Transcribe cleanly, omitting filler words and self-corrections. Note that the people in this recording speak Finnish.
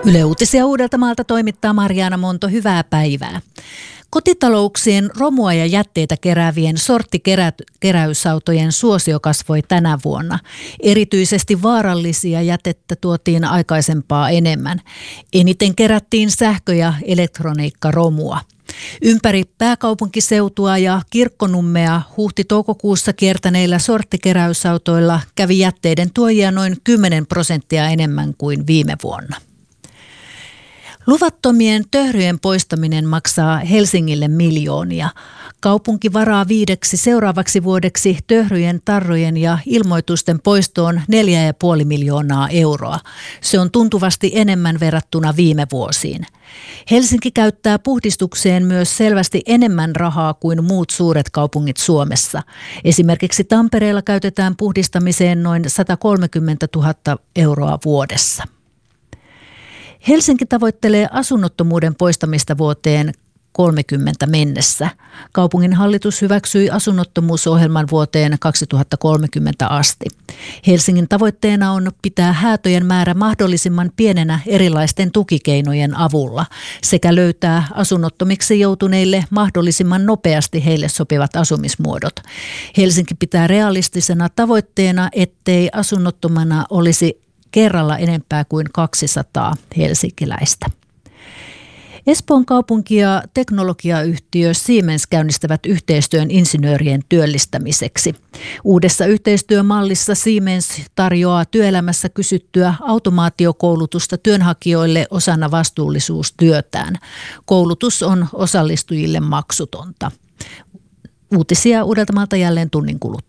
Yle Uutisia Uudeltamaalta toimittaa Marjaana Monto. Hyvää päivää. Kotitalouksien romua ja jätteitä keräävien sorttikeräysautojen suosio kasvoi tänä vuonna. Erityisesti vaarallisia jätettä tuotiin aikaisempaa enemmän. Eniten kerättiin sähkö- ja elektroniikkaromua. Ympäri pääkaupunkiseutua ja Kirkkonummea huhti-toukokuussa kiertäneillä sorttikeräysautoilla kävi jätteiden tuojia noin 10% enemmän kuin viime vuonna. Luvattomien töhryjen poistaminen maksaa Helsingille miljoonia. Kaupunki varaa 5 seuraavaksi vuodeksi töhryjen, tarrojen ja ilmoitusten poistoon 4,5 miljoonaa euroa. Se on tuntuvasti enemmän verrattuna viime vuosiin. Helsinki käyttää puhdistukseen myös selvästi enemmän rahaa kuin muut suuret kaupungit Suomessa. Esimerkiksi Tampereella käytetään puhdistamiseen noin 130 000 euroa vuodessa. Helsinki tavoittelee asunnottomuuden poistamista vuoteen 2030 mennessä. Kaupungin hallitus hyväksyi asunnottomuusohjelman vuoteen 2030 asti. Helsingin tavoitteena on pitää häätöjen määrä mahdollisimman pienenä erilaisten tukikeinojen avulla sekä löytää asunnottomiksi joutuneille mahdollisimman nopeasti heille sopivat asumismuodot. Helsinki pitää realistisena tavoitteena, ettei asunnottomana olisi kerralla enempää kuin 200 helsinkiläistä. Espoon kaupunki ja teknologiayhtiö Siemens käynnistävät yhteistyön insinöörien työllistämiseksi. Uudessa yhteistyömallissa Siemens tarjoaa työelämässä kysyttyä automaatiokoulutusta työnhakijoille osana vastuullisuustyötään. Koulutus on osallistujille maksutonta. Uutisia Uudeltamaalta jälleen tunnin kuluttua.